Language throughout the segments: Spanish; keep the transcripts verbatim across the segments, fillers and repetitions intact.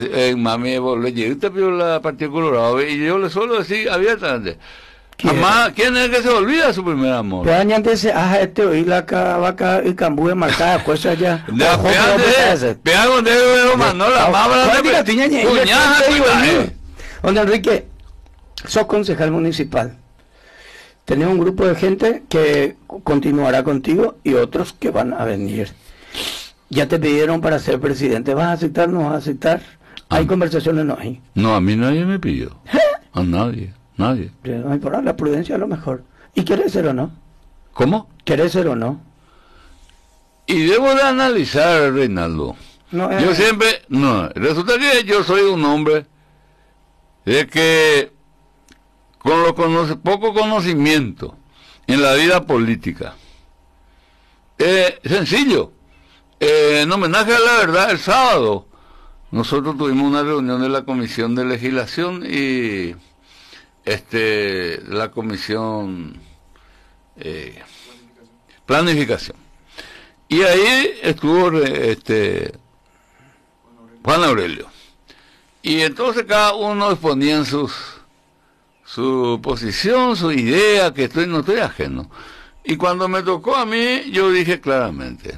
Eh, mami, vos le llegué usted vio la Partido Colorado y yo le suelo decir abiertamente. Jamás, ¿quién es el que se olvida de su primer amor? Pero antes se hace este oí la vaca y cambue marcada, cosas ya. De apeante, pega con dedo mano la mabra de cuñaja, Don Enrique, sos concejal municipal. Tenés un grupo de gente que continuará contigo y otros que van a venir. Ya te pidieron para ser presidente. ¿Vas a aceptar? ¿No vas a aceptar? ¿Hay ah, conversaciones? No hay. No, a mí nadie me pidió. ¿Eh? A nadie, nadie. No hay por ahora, la prudencia es lo mejor. ¿Y querés ser o no? ¿Cómo? ¿Querés ser o no? Y debo de analizar, Reinaldo. No, eh, yo siempre... No, resulta que yo soy un hombre de que con lo conoce, poco conocimiento en la vida política. Eh, sencillo. Eh, en homenaje a la verdad, el sábado nosotros tuvimos una reunión de la Comisión de Legislación y este la Comisión eh, Planificación. Y ahí estuvo este Juan Aurelio. Y entonces cada uno exponía en sus su posición, su idea, que estoy no estoy ajeno. Y cuando me tocó a mí, yo dije claramente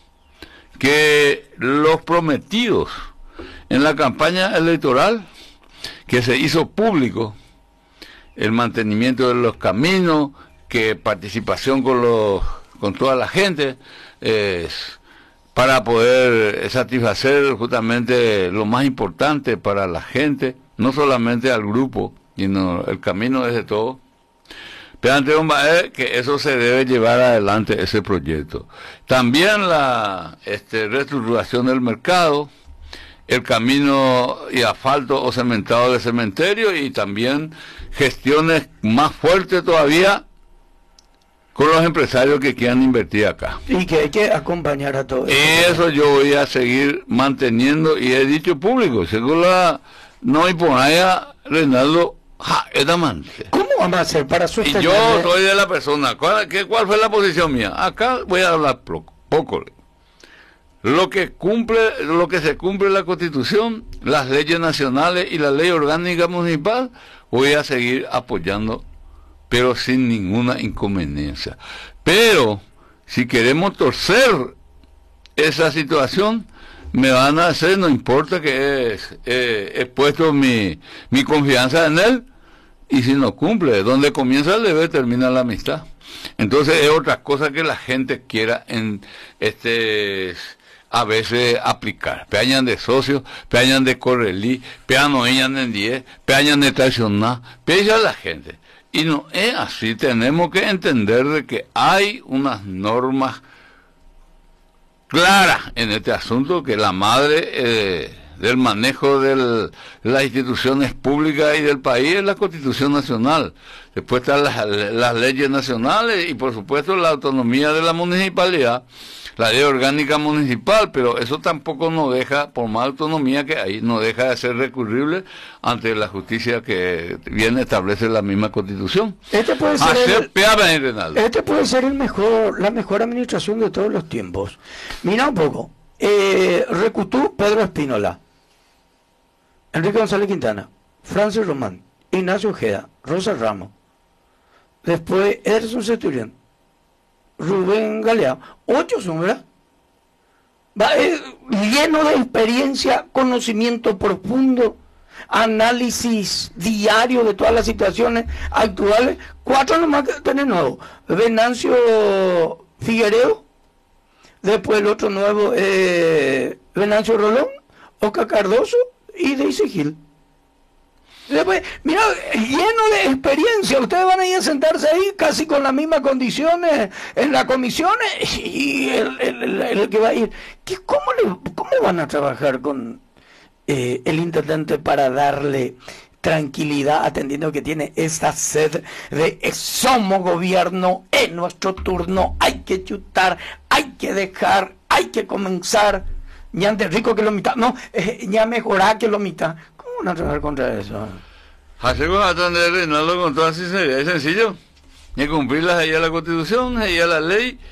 que los prometidos en la campaña electoral, que se hizo público, el mantenimiento de los caminos, que participación con los con toda la gente, eh, para poder satisfacer justamente lo más importante para la gente, no solamente al grupo, sino el camino es de todo. Pero que eso se debe llevar adelante, ese proyecto. También la este, reestructuración del mercado, el camino y asfalto o cementado de cementerio, y también gestiones más fuertes todavía con los empresarios que quieran invertir acá. Y que hay que acompañar a todos. Eso yo voy a seguir manteniendo, y he dicho público, según la no y por allá, Reinaldo, ja, es amante. ¿Cómo vamos a hacer para sostener? Y yo soy de la persona, ¿cuál, qué, cuál fue la posición mía? Acá voy a hablar poco, poco. Lo que cumple, lo que se cumple la Constitución, las leyes nacionales y la ley orgánica municipal, voy a seguir apoyando, pero sin ninguna inconveniencia. Pero si queremos torcer esa situación, me van a hacer, no importa que es, eh, he puesto mi, mi confianza en él, y si no cumple, donde comienza el deber termina la amistad. Entonces es otra cosa que la gente quiera en este a veces aplicar. Peañan de socios, peañan de correlí, peañan en diez, peañan de traicionar, peañan a la gente. Y no es así, tenemos que entender de que hay unas normas claras en este asunto, que la madre eh, del manejo de las instituciones públicas y del país es la Constitución Nacional. Después están las, las leyes nacionales y por supuesto la autonomía de la municipalidad, la ley orgánica municipal, pero eso tampoco nos deja, por más autonomía que hay, no deja de ser recurrible ante la justicia que viene a establecer la misma Constitución. Este puede ser el, este puede ser el mejor, la mejor administración de todos los tiempos. Mira un poco, eh, Recutú, Pedro Espínola, Enrique González Quintana, Francis Román, Ignacio Ojeda, Rosa Ramos, después Ederson Centurión, Rubén Galeano, ocho son, ¿verdad? Va, eh, lleno de experiencia, conocimiento profundo, análisis diario de todas las situaciones actuales. Cuatro nomás que tenés nuevo: Venancio Figuereo, después el otro nuevo, eh, Venancio Rolón, Oscar Cardoso y Daisy Gil. Después, mira, lleno de experiencia, ustedes van a ir a sentarse ahí casi con las mismas condiciones en las comisiones, y el, el, el, el que va a ir, ¿qué, cómo, le, ¿cómo van a trabajar con eh, el intendente para darle tranquilidad, atendiendo que tiene esa sed de somos gobierno, es nuestro turno, hay que chutar, hay que dejar, hay que comenzar, ya antes rico que lo mitad, no, eh, ya mejorar que lo mitad? ¿Cómo van a trabajar contra eso? Así como atender, Reinaldo, con toda sinceridad, es sencillo. Hay que cumplir allá la Constitución, allá la ley,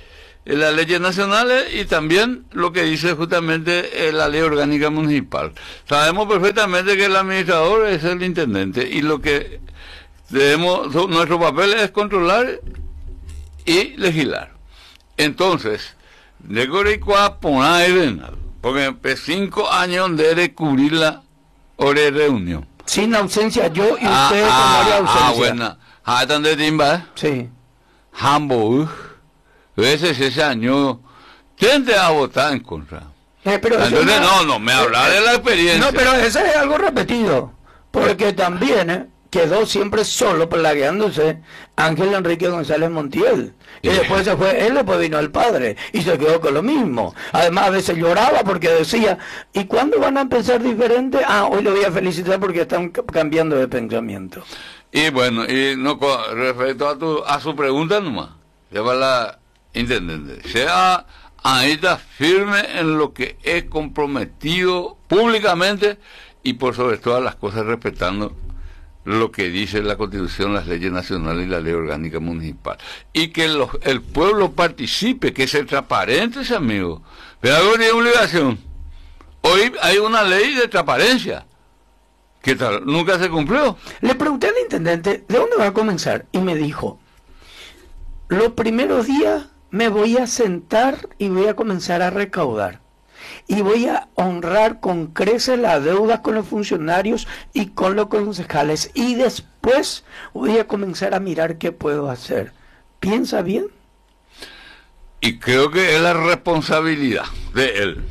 las leyes nacionales y también lo que dice justamente eh, la ley orgánica municipal. Sabemos perfectamente que el administrador es el intendente y lo que debemos, nuestro papel es controlar y legislar. Entonces, de Coricua poner porque cinco años de cubrir la hora de reunión. Sin ausencia, yo y ah, usted ah, con varias ausencias. Ah, bueno. Ah, ¿están de timba? Sí. Hamburg. Veces ese año, tiende a votar en contra. Eh, pero Entonces, no, no, me habla eh, de la experiencia. No, pero eso es algo repetido. Porque también eh, quedó siempre solo, plagueándose, Ángel Enrique González Montiel. Y yeah. después se fue, él después vino el padre y se quedó con lo mismo. Además a veces lloraba porque decía, ¿y cuándo van a empezar diferente? Ah, hoy le voy a felicitar porque están cambiando de pensamiento. Y bueno, y no respecto a tu a su pregunta nomás, lleva la intendente, sea ahí está firme en lo que es comprometido públicamente y por sobre todas las cosas respetando lo que dice la Constitución, las leyes nacionales y la ley orgánica municipal. Y que los, el pueblo participe, que sea transparente, ese amigo. Pero algo de obligación. Hoy hay una ley de transparencia. ¿Qué tal? ¿Nunca se cumplió? Le pregunté al intendente, ¿de dónde va a comenzar? Y me dijo, los primeros días me voy a sentar y voy a comenzar a recaudar. Y voy a honrar con creces las deudas con los funcionarios y con los concejales. Y después voy a comenzar a mirar qué puedo hacer. ¿Piensa bien? Y creo que es la responsabilidad de él.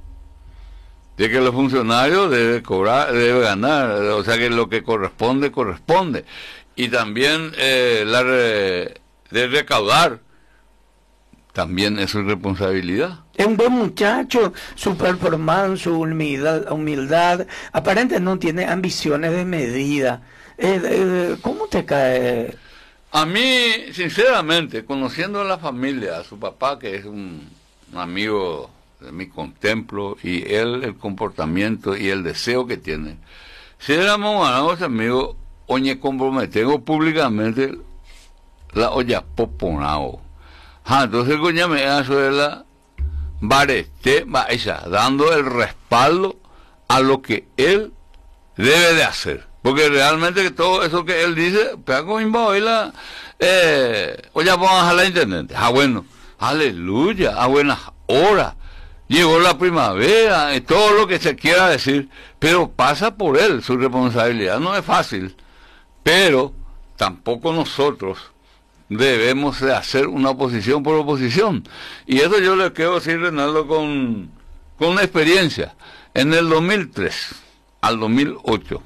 De que los funcionarios deben cobrar, deben ganar. O sea que lo que corresponde, corresponde. Y también eh, la re, de recaudar. También es su responsabilidad. Es un buen muchacho, su performance, su humildad, humildad aparente no tiene ambiciones de medida. Eh, eh, ¿Cómo te cae? A mí, sinceramente, conociendo a la familia, a su papá, que es un, un amigo de mi contemplo, y él, el comportamiento y el deseo que tiene, si éramos ganados amigos, oye, comprometemos públicamente la olla poponao. Ah, entonces coña me hace la barete, esa, dando el respaldo a lo que él debe de hacer. Porque realmente que todo eso que él dice, pega con la eh, oye, vamos a la intendente. Ah, bueno, aleluya, a buenas horas. Llegó la primavera, y todo lo que se quiera decir, pero pasa por él, su responsabilidad no es fácil. Pero tampoco nosotros debemos de hacer una oposición por oposición. Y eso yo le quiero decir, Reinaldo, con, con una experiencia. En el dos mil tres al dos mil ocho,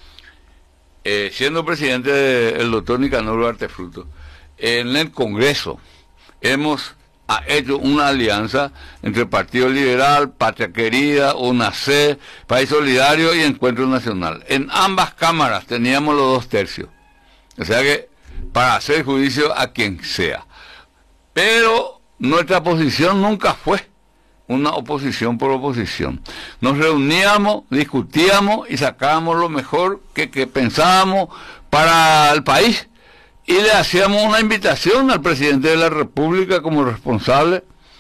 eh, siendo presidente del doctor Nicanor Artefruto, en el Congreso hemos ha hecho una alianza entre el Partido Liberal, Patria Querida, UNACE, País Solidario y Encuentro Nacional. En ambas cámaras teníamos los dos tercios. O sea que para hacer juicio a quien sea. Pero nuestra posición nunca fue una oposición por oposición. Nos reuníamos, discutíamos y sacábamos lo mejor que, que pensábamos para el país. Y le hacíamos una invitación al presidente de la República como responsable.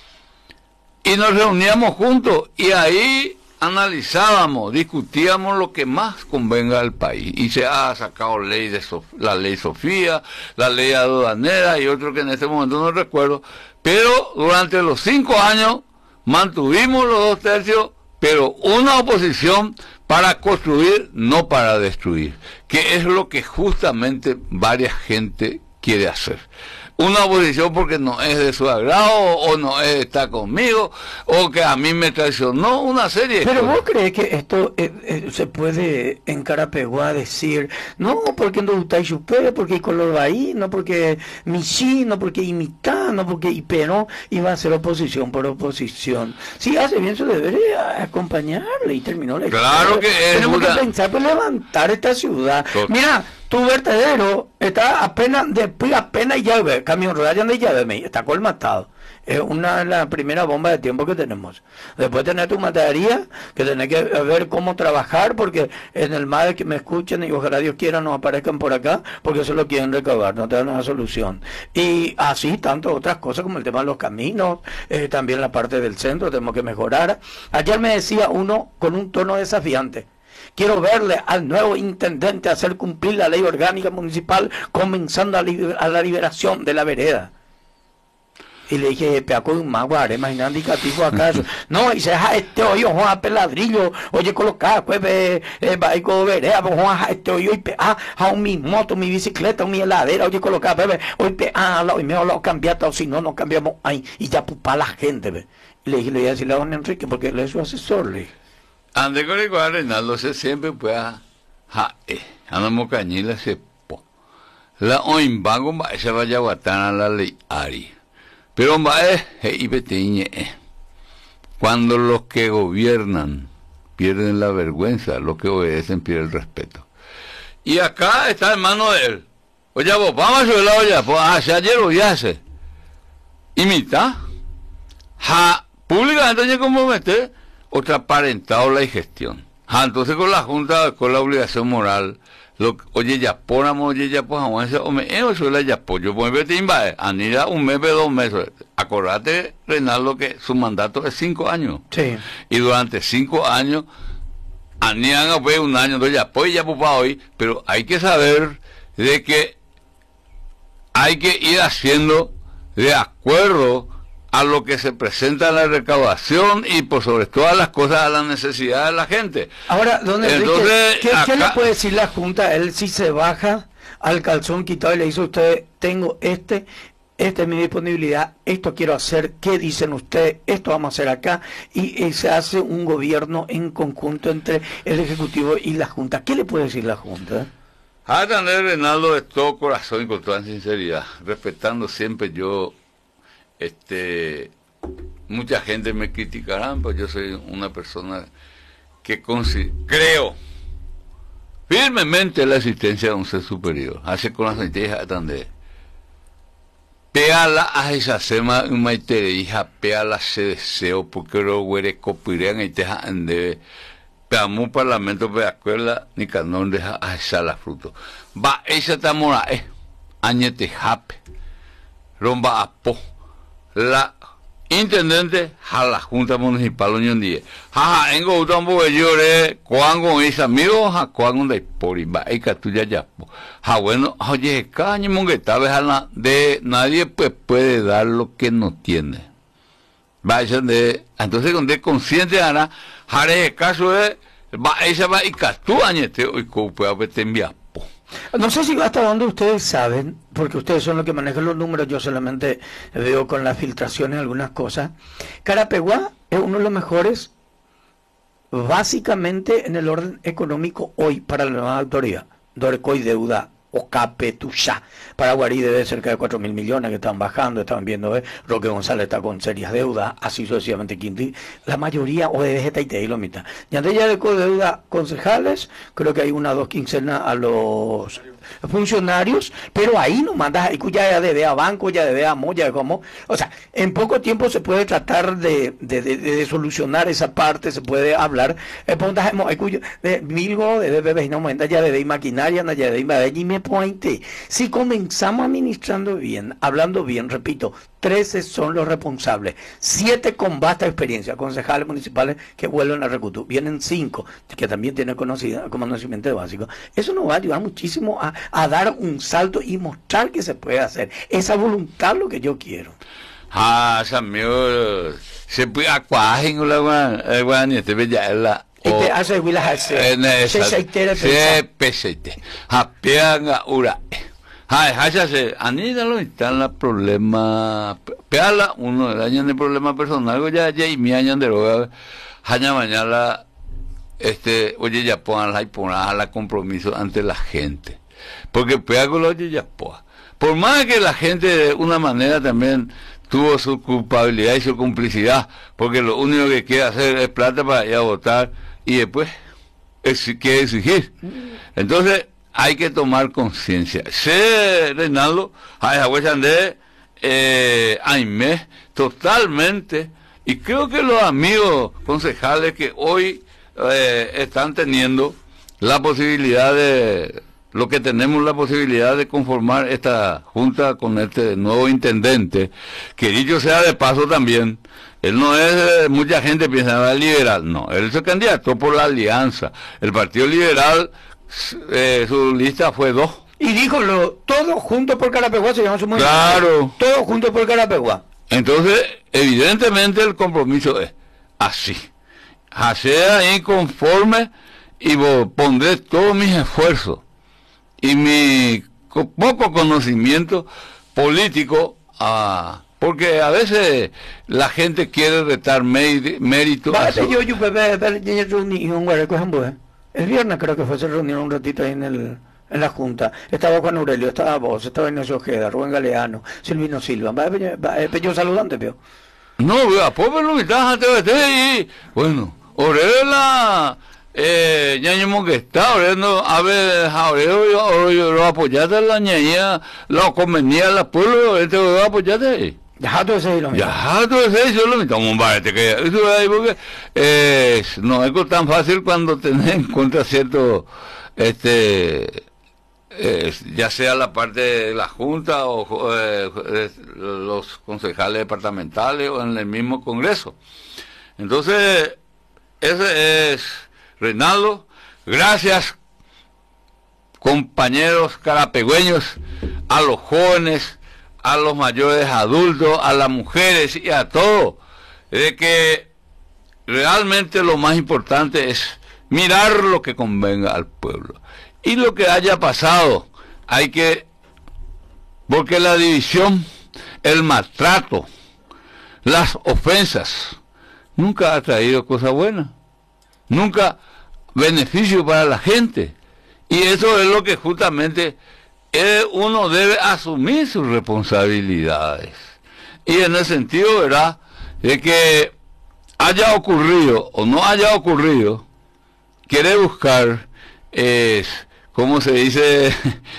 Y nos reuníamos juntos y ahí analizábamos, discutíamos lo que más convenga al país. Y se ha sacado ley de Sof la ley Sofía, la ley aduanera y otro que en este momento no recuerdo. Pero durante los cinco años mantuvimos los dos tercios, pero una oposición para construir, no para destruir, que es lo que justamente varias gente quiere hacer. Una oposición porque no es de su agrado, o no es, está conmigo, o que a mí me traicionó, una serie de Pero cosas. ¿Vos crees que esto eh, eh, se puede en Carapeguá decir, no, porque no gusta chupé, porque color ahí, no porque Michi, no porque imita, no porque Ipero, y va a ser oposición por oposición? Si hace bien su deber acompañarle y terminó la Claro que es Tenemos una... que pensar por levantar esta ciudad. Tot... Mira, tu vertedero está apenas, después apenas llave, camión rueda de llave, está colmatado. Es una de las primeras bombas de tiempo que tenemos. Después tener tu materia, que tenés que ver cómo trabajar, porque en el MADE que me escuchen y ojalá Dios quiera no aparezcan por acá, porque eso lo quieren recabar, no te dan una solución. Y así tantas otras cosas como el tema de los caminos, eh, también la parte del centro, tenemos que mejorar. Ayer me decía uno con un tono desafiante: quiero verle al nuevo intendente hacer cumplir la ley orgánica municipal, comenzando a, liber a la liberación de la vereda. Y le dije, peaco de un maguare, imagina indicativo acaso. No, y se deja este hoyo, Juan Peladrillo, oye, colocar, pues, eh, va y vereda, Juan, este hoyo, y pea, a mi moto, mi bicicleta, mi heladera, oye, colocar, bebé, hoy pea, y me lo cambiado, o si no, no cambiamos ahí, y ya pupa la gente, ve. Y le dije, le voy a decirle a don Enrique, porque él es su asesor, le dije. Ande con el cual Reinaldo se siempre pueda, ja, eh, a la mocañila se po. La oimbango, va, esa vaya a guatana la ley ari. Pero cuando los que gobiernan pierden la vergüenza, los que obedecen pierden el respeto. Y acá está en mano de él. Oye, vos, vamos a subir la olla, pues hacia ayer o ya se. Imita. Ja, públicamente ya comprometer o transparentado la ingestión. Ja, entonces con la Junta, con la obligación moral, lo, oye, ya ponamos, oye, ya pues, vamos a decir, hombre, eso es ya pues, yo puedo ver timba, anida un mes, dos meses. Acordate, Reinaldo, que su mandato es cinco años. Sí. Y durante cinco años, anidan a pues un año, entonces ya pues, ya pues, hoy, pero hay que saber de que hay que ir haciendo de acuerdo a lo que se presenta en la recaudación y por sobre todas las cosas a la necesidad de la gente. Ahora, ¿dónde Entonces, ¿qué, acá, ¿qué le puede decir la Junta? Él si se baja al calzón quitado y le dice a usted, tengo este, esta es mi disponibilidad, esto quiero hacer, ¿qué dicen ustedes? Esto vamos a hacer acá, y, y se hace un gobierno en conjunto entre el Ejecutivo y la Junta. ¿Qué le puede decir la Junta? A tener Reinaldo de todo corazón y con toda sinceridad, respetando siempre yo, este, mucha gente me criticarán, pero yo soy una persona que creo firmemente en la existencia de un ser superior. Hace con las noticias donde peala a esa sema un maitere hija peala se deseo porque lo huere copirean y te ande peamu parlamento pe escuela ni canón deja a esa la fruto va esa tamora eh añete jape romba apo la intendente a la Junta Municipal Unión diez jaja engo utambo llore cuango mis amigos a cuango de por iba y catuya ya ja bueno oye caña mongueta la de nadie pues puede dar lo que no tiene vayan de entonces con de consciente ana jare caso de va esa va y catu añete hoy co puede te enviar. No sé si hasta dónde ustedes saben, porque ustedes son los que manejan los números, yo solamente veo con las filtraciones algunas cosas. Carapeguá es uno de los mejores, básicamente en el orden económico hoy para la nueva autoridad. Dorecoy deuda, Ocape, Tuxá. Paraguarí debe cerca de cuatro mil millones que están bajando, están viendo, ¿eh? Roque González está con serias deudas, así sucesivamente Quinti. La mayoría, o de Vegeta y Te lo mitad. Y antes ya de deuda concejales, creo que hay una dos quincenas a los funcionarios, pero ahí no mandas, ahí ya debe a banco, ya debe a moya, como, o sea, en poco tiempo se puede tratar de, de, de, de solucionar esa parte, se puede hablar, de milgo, de bebés, no momento ya de maquinaria, ya de me pointe. Si comenzamos administrando bien, hablando bien, repito, trece son los responsables, siete con vasta experiencia, concejales municipales que vuelven a Recutú, vienen cinco que también tienen conocimiento básico. Eso nos va a ayudar muchísimo a, a dar un salto y mostrar que se puede hacer. Esa voluntad es lo que yo quiero. Ah, señor, se puede acuajen la guan, y te ve ya la este hace vilas se se se pesete. Hapianga ura. Ay, haya se anídalo está en la problema peala uno del año de problema personal ya ya y mi año de droga haya mañana este oye ya pongan la y pongan la compromiso ante la gente porque peago lo oye ya poa por más que la gente de una manera también tuvo su culpabilidad y su complicidad porque lo único que quiere hacer es plata para ir a votar y después es, quiere exigir entonces hay que tomar conciencia. Se, Reinaldo, hay de eh, Aimé, totalmente, y creo que los amigos concejales que hoy eh, están teniendo la posibilidad de, lo que tenemos la posibilidad de conformar esta junta con este nuevo intendente, que dicho sea de paso también, él no es, mucha gente piensa, liberal, no, él se candidató por la alianza, el Partido Liberal, eh, su lista fue dos. Y dijo, lo, todos juntos por Carapeguá se llama su movimiento. Claro. Todos juntos por Carapeguá. Entonces, evidentemente el compromiso es así. Hacer inconforme y pondré todos mis esfuerzos y mi poco conocimiento político a... Porque a veces la gente quiere retar mérito. El viernes creo que fue, se reunieron un ratito ahí en el en la Junta. Estaba Juan Aurelio, estaba vos, estaba Ignacio Ojeda, Rubén Galeano, Silvino Silva. Va a pedir saludante, peo. No, vea, pobre lo que está y bueno, Aurelio eh, ñaño que está, Aurelio, a ver, Aurelio, lo apoyaste la ñaña, lo convenía la pueblo, este lo apoyaste ahí. Ya todo ese lo mismo. Ya todo ese yo lo mismo. Un barete que eso ahí porque eh, no es tan fácil cuando tenés en cuenta cierto este eh, ya sea la parte de la junta o eh, los concejales departamentales o en el mismo Congreso. Entonces ese es Reinaldo. Gracias compañeros carapegüeños, a los jóvenes, a los mayores adultos, a las mujeres y a todos, de que realmente lo más importante es mirar lo que convenga al pueblo. Y lo que haya pasado, hay que, porque la división, el maltrato, las ofensas, nunca ha traído cosa buena, nunca beneficio para la gente. Y eso es lo que justamente uno debe asumir sus responsabilidades. Y en el sentido, ¿verdad?, de que haya ocurrido o no haya ocurrido, quiere buscar, eh, ¿cómo se dice?,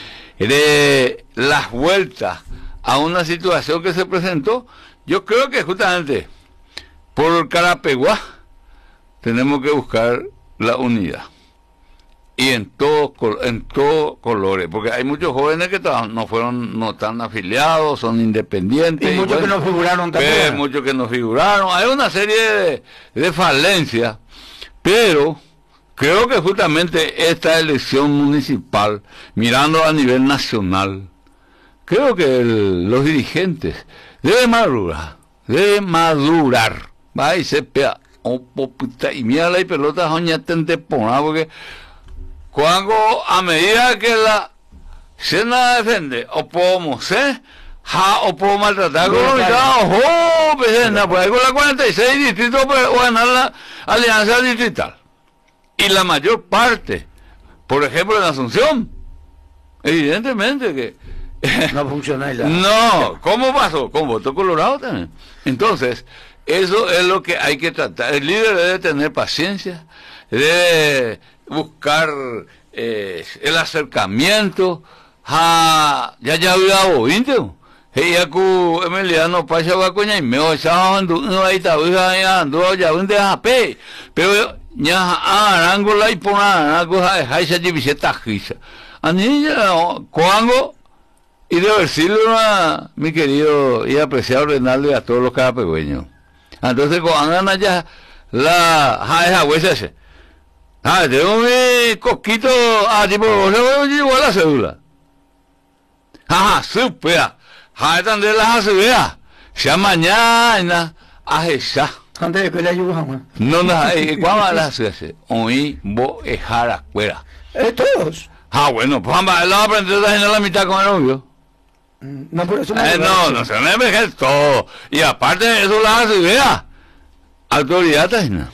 de las vueltas a una situación que se presentó. Yo creo que justamente por Carapeguá tenemos que buscar la unidad. Y en todos en todos colores, porque hay muchos jóvenes que no fueron, no están afiliados, son independientes. Y, y muchos bueno, que no figuraron también. Muchos que no figuraron. Hay una serie de, de falencias, pero creo que justamente esta elección municipal, mirando a nivel nacional, creo que el, los dirigentes deben madurar, deben madurar. Va y se pega, y mira la pelota, doña tente poner, porque cuando a medida que la cena defiende, o podemos ser, ja, o puedo maltratar con los invitados, ojo, pues con la cuarenta y seis distritos para ganar la alianza distrital. Y la mayor parte, por ejemplo en Asunción, evidentemente que no funciona la... No, ¿cómo pasó? Con voto colorado también. Entonces, eso es lo que hay que tratar. El líder debe tener paciencia, debe buscar eh, el acercamiento a ya ya había oído ella cu Emiliano Pacha va coña y me echaba ando no ahí está ya ando ya un de ape pero ya arango la y pona algo hay se diviseta gisa anilla cuando y de decirle a mi querido y apreciado Reinaldo y a todos los carapegüeños. Entonces cuando ya la ja huesa ese ah, tengo mi coquito, ah, tipo, se llevó la cédula. Ajá, supera. Ah, tan de la cédula. Ya mañana, a esa. Antes de que le ayudas, no, no, ¿cuándo la hace? Hoy voy a dejar afuera. ¿Eh, todos? Ah, bueno, pues vamos, él va a aprender a la mitad con el novio. No, por eso eh, no, no se me envejece todo. Y aparte de eso, la cédula. Autoridad, no.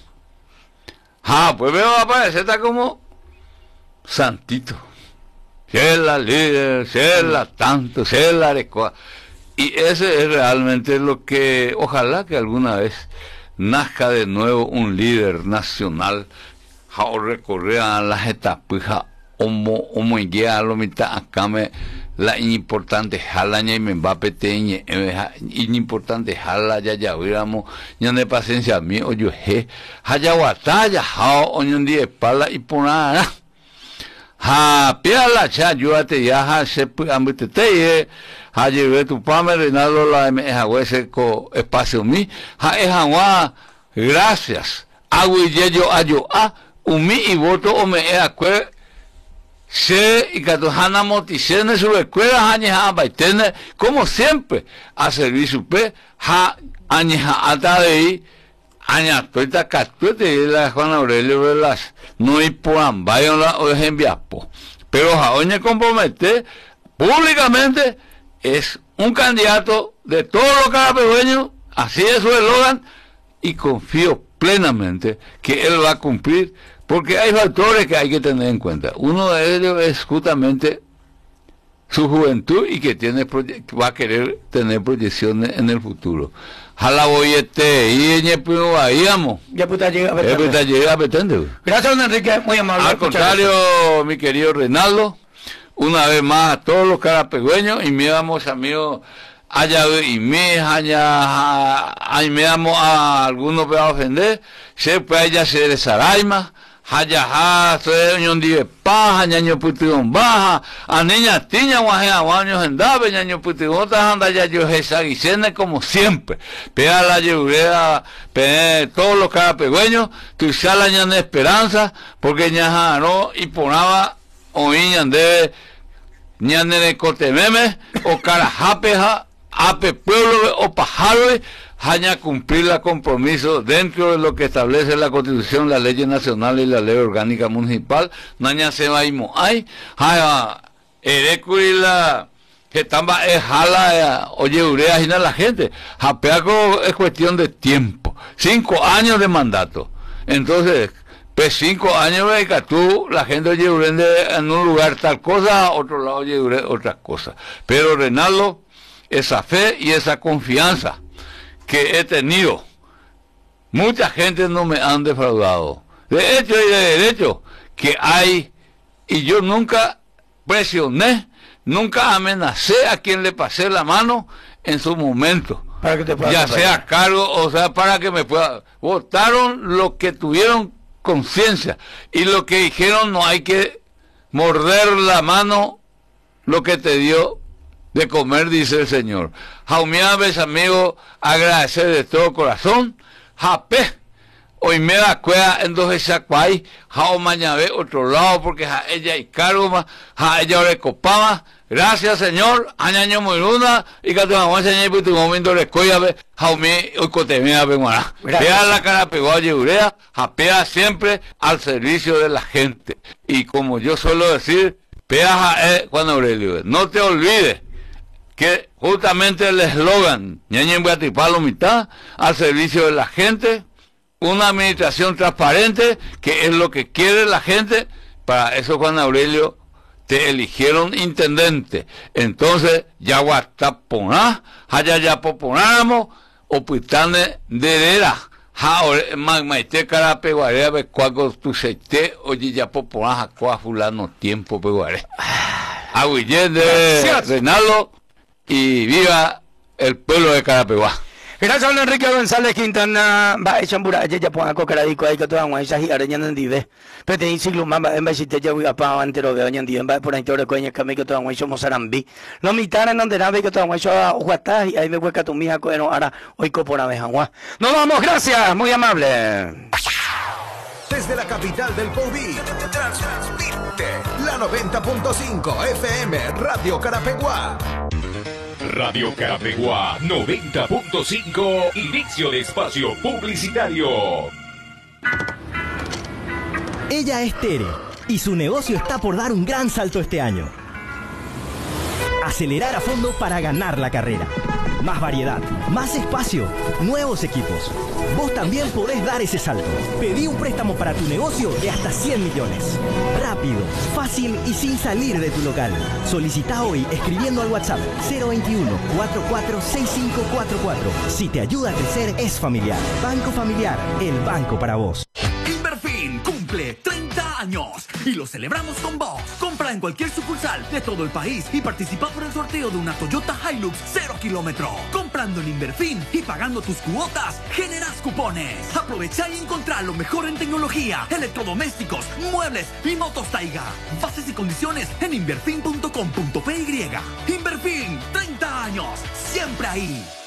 Ah, pues veo aparecer, está como santito. Si es la líder, si es la tanto, si es la adecuada. Y ese es realmente lo que, ojalá que alguna vez nazca de nuevo un líder nacional, o recorrer a las etapas Omo, omo guía lo mitad acá me la importante jala ña y me va peteñe importante jala ya ya hubiéramos ya de paciencia mi oyo je haya batalla jao oñon die pala y ponara ha pia la cha yo te ya ha se ambite te ha lleve tu pame Reinaldo la me ha huese co espacio mi ha es agua gracias agui yo ayo a umi y voto o me e acuer se y Catojana Moticene su escuela añeja baitene como siempre a servicio pe ha añeja ata de ahí aña toita catuete la Juan Aurelio de las no hay puan vayan la o enviapo pero a oñe compromete públicamente es un candidato de todos los carapegueños, así es su eslogan y confío plenamente que él va a cumplir. Porque hay factores que hay que tener en cuenta. Uno de ellos es justamente su juventud y que tiene va a querer tener proyecciones en el futuro. Jala boyete y ñepuno vayamos. Ya puta llega a petende. Ya llega a petende. Gracias, don Enrique, muy amable. Al contrario, eso. Mi querido Reinaldo, una vez más a todos los carapegüeños y me damos amigos allá y me allá ahí me damos a algunos para ofender, se puede ya se de Saraima. Hayaha, soy un día paja, ñaño putigón baja, a niña tiña, guaje a guaños en dave, ñaño putigón, anda ya yo jesaguicene como siempre. Pega la lleurea, todos los carapegüeños, tu sala ñan esperanza, porque ñaja no, y ponaba, o ñan de, ñan de cotememe, o carajapeja, ape pueblo, o pajaro, haña cumplir el compromiso dentro de lo que establece la Constitución, la ley nacional y la ley orgánica municipal. Naña se va y mo hay, haya erecuri la que tamba es jala, oye urea y la gente. Japeaco es cuestión de tiempo, cinco años de mandato. Entonces, pues cinco años de que tú, la gente oye urende en un lugar tal cosa, otro lado oye urende otras cosas. Pero Reinaldo, esa fe y esa confianza que he tenido, mucha gente no me han defraudado, de hecho y de derecho, que hay, y yo nunca presioné, nunca amenacé a quien le pasé la mano en su momento, para que te pueda ya sea a cargo, o sea, para que me pueda, votaron lo que tuvieron conciencia, y lo que dijeron no hay que morder la mano, lo que te dio de comer, dice el Señor. Jaumiaves, amigo, agradecer de todo corazón. Jape, hoy me da cueva en dos esacuay, jao mañabe otro lado, porque ja ella y cargo más, ja ella recopaba. Gracias, Señor, añaño muy luna, y que tu mamá se y tu momento le coya, jaume, hoy cotemea, venguará. Vea la cara pegó a Yeurea, japea siempre al servicio de la gente. Y como yo suelo decir, pea eh, Juan Aurelio, no te olvides que justamente el eslogan ñañen Beatipalo mitad al servicio de la gente, una administración transparente, que es lo que quiere la gente. Para eso, Juan Aurelio, te eligieron intendente. Entonces, ya guataponá, haya ya poponáramos, o pitane derera, ja magmaite cara peguarea, ve cuaco tu seite, oye ya poponá, jacoa fulano tiempo peguare. Aguillén de Reinaldo. Y viva el pueblo de Carapeguá. Gracias a Enrique González Quintana, va a chambura, ya ponga cocaradico ahí que toda una esa gira de Ñandive. Pero te insiglo más, en vez de ya voy a pagar entero de Ñandive, en vez por ahí todo el coño que me que toda una somos Sarambi. Lo mitad en donde nave que toda una soa ojuatá y ahí me hueca tu mija coeno ahora hoy copora de Janguá. Nos vamos, gracias, muy amable. Desde la capital del Pobí, transmite la noventa punto cinco F M Radio Carapeguá. Radio Carapeguá noventa punto cinco, inicio de espacio publicitario. Ella es Tere y su negocio está por dar un gran salto este año. Acelerar a fondo para ganar la carrera. Más variedad, más espacio, nuevos equipos. Vos también podés dar ese salto. Pedí un préstamo para tu negocio de hasta cien millones. Rápido, fácil y sin salir de tu local. Solicita hoy escribiendo al WhatsApp cero veintiuno, cuarenta y cuatro, sesenta y cinco cuarenta y cuatro. Si te ayuda a crecer, es Familiar. Banco Familiar, el banco para vos. Inverfin Inverfin cumple treinta años y lo celebramos con vos. Compra en cualquier sucursal de todo el país y participa por el sorteo de una Toyota Hilux cero kilómetro. Comprando en Inverfin y pagando tus cuotas, generas cupones. Aprovecha y encontrá lo mejor en tecnología, electrodomésticos, muebles y motos Taiga. Bases y condiciones en inverfin punto com punto p y. Inverfin, treinta años, siempre ahí.